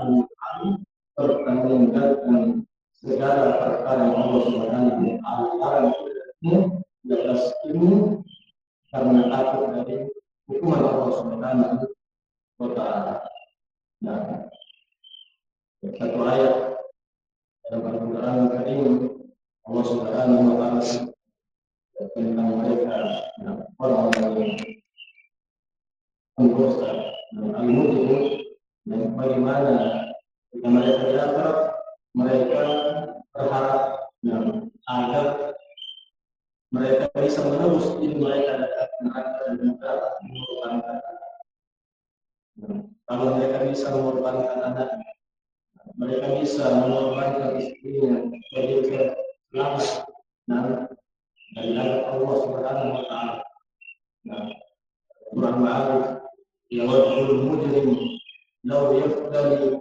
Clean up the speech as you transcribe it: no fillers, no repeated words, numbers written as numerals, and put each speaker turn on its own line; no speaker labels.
serta meninggalkan segala perkara yang Allah Subhanahu wa taala larang di atas ilmu karena takut dari hukuman Allah Subhanahu wa taala. Nah, satu ayat dalam Al-Quran Karim Allah Subhanahu wa taala tentang mereka orang-orang yang pendosa dan al-mujrim, dan bagaimana jika mereka di akhirat mereka berharap agar mereka bisa menembus diri mereka dari neraka dan juga mengorbankan. Kalau mereka bisa mengorbankan anak, mereka bisa mengorbankan istrinya, jadi selamat dari azab Allah Subhanahu wa taala. Surah Al-Ma'arij, yawadul mujrim law yaftadi